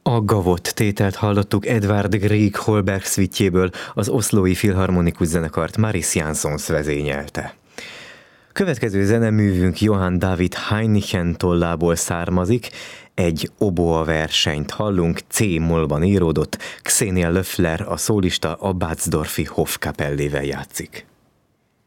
A Gavot tételt hallottuk Edvard Grieg Holberg szvittjéből, az Oslói Filharmonikus Zenekart Maris Jansons vezényelte. Következő zeneművünk Johann David Hainichen tollából származik, egy oboa versenyt hallunk, C-mollban íródott, Xenia Löffler, a szólista, a Bátzdorfi Hofkapellével játszik.